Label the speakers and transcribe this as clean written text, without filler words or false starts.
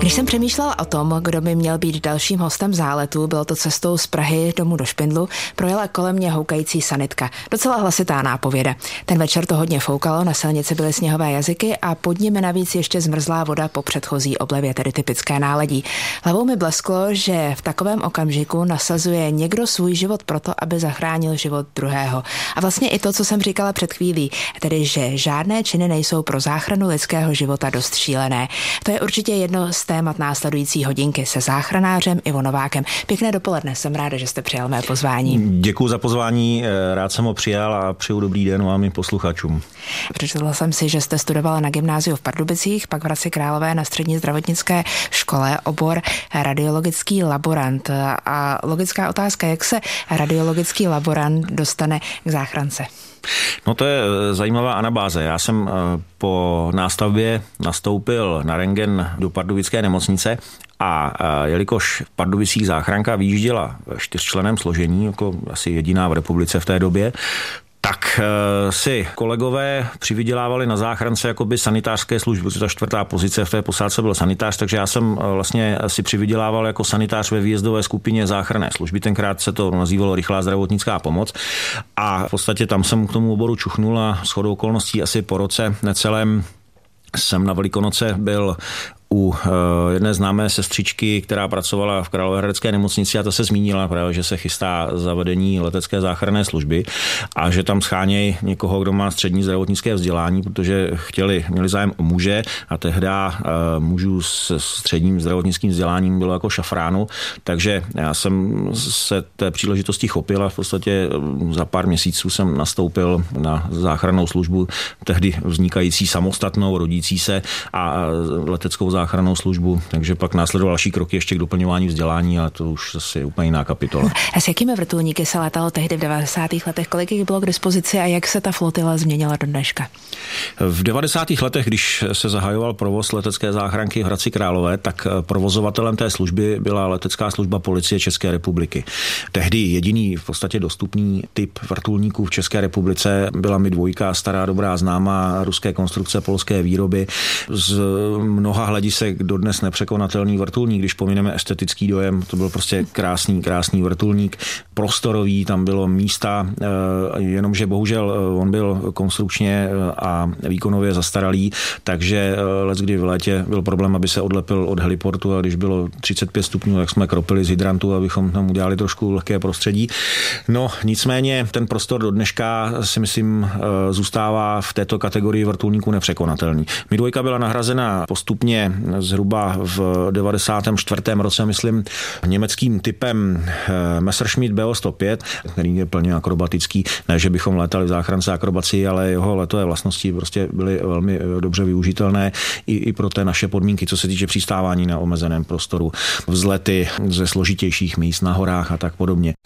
Speaker 1: Když jsem přemýšlela o tom, kdo by měl být dalším hostem záletu, bylo to cestou z Prahy domů do Špindlu, projela kolem mě houkající sanitka. Docela hlasitá nápověda. Ten večer to hodně foukalo, na silnici byly sněhové jazyky a pod nimi navíc ještě zmrzlá voda po předchozí oblevě, tedy typické náledí. Hlavou mi blesklo, že v takovém okamžiku nasazuje někdo svůj život proto, aby zachránil život druhého. A vlastně i to, co jsem říkala před chvílí, tedy že žádné činy nejsou pro záchranu lidského života dost šílené. To je určitě jedno z témat následující hodinky se záchranářem Ivo Novákem. Pěkné dopoledne, jsem ráda, že jste přijal mé pozvání.
Speaker 2: Děkuji za pozvání, rád jsem ho přijal a přeju dobrý den vám i posluchačům.
Speaker 1: Přečetla jsem si, že jste studovala na gymnáziu v Pardubicích, pak v Hradci Králové na střední zdravotnické škole obor radiologický laborant. A logická otázka, jak se radiologický laborant dostane k záchrance?
Speaker 2: No to je zajímavá anabáze. Já jsem po nástavbě nastoupil na rentgen do pardubické nemocnice a jelikož v Pardubicích záchranka vyjížděla ve 4členném složení, jako asi jediná v republice v té době, tak si kolegové přivydělávali na záchrance jakoby sanitářské služby, protože ta 4. pozice v té posádce byl sanitář, takže já jsem vlastně si přivydělával jako sanitář ve výjezdové skupině záchranné služby. Tenkrát se to nazývalo rychlá zdravotnická pomoc a v podstatě tam jsem k tomu oboru čuchnul a shodou okolností asi po roce necelém jsem na Velikonoce byl u jedné známé sestřičky, která pracovala v Královéhradecké nemocnici a ta se zmínila právě, že se chystá zavedení letecké záchranné služby a že tam schánějí někoho, kdo má střední zdravotnické vzdělání, protože měli zájem o muže a tehdy mužů s středním zdravotnickým vzděláním bylo jako šafránu, takže já jsem se té příležitosti chopil a v podstatě za pár měsíců jsem nastoupil na záchrannou službu, tehdy vznikající samostatnou, rodící se a leteckou záchrannou službu, takže pak následoval další kroky ještě k doplňování vzdělání, ale to už zase je úplně jiná kapitola.
Speaker 1: A s jakými vrtulníky se létalo tehdy v 90. letech? Kolik jich bylo k dispozici a jak se ta flotila změnila do dneška?
Speaker 2: V 90. letech, když se zahajoval provoz letecké záchranky v Hradci Králové, tak provozovatelem té služby byla letecká služba Policie České republiky. Tehdy jediný v podstatě dostupný typ vrtulníků v České republice byla Mi-2, stará dobrá známá ruské konstrukce polské výroby z mnoha hledisek dodnes nepřekonatelný vrtulník, když pomineme estetický dojem, to byl prostě krásný vrtulník, prostorový, tam bylo místa, jenomže bohužel on byl konstrukčně a výkonově zastaralý, takže leckdy v létě byl problém, aby se odlepil od heliportu a když bylo 35 stupňů, tak jsme kropili z hydrantu, abychom tam udělali trošku lehké prostředí. No, nicméně ten prostor do dneška si myslím zůstává v této kategorii vrtulníků nepřekonatelný. Mi-2 byla nahrazena postupně zhruba v 94. roce, myslím, německým typem Messerschmitt Beo-105, který je plně akrobatický. Ne, že bychom létali v záchrance akrobaci, ale jeho letové vlastnosti prostě byly velmi dobře využitelné i pro té naše podmínky, co se týče přistávání na omezeném prostoru, vzlety ze složitějších míst na horách a tak podobně.